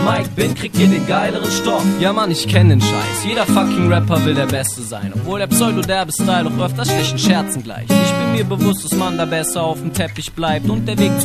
Mike Bin kriegt hier den geileren Stoff. Ja Mann, ich kenn den Scheiß. Jeder fucking Rapper will der Beste sein. Obwohl der pseudo-derbe Style auch öfters schlechten Scherzen gleicht. Ich bin mir bewusst, dass man da besser auf dem Teppich bleibt und der Weg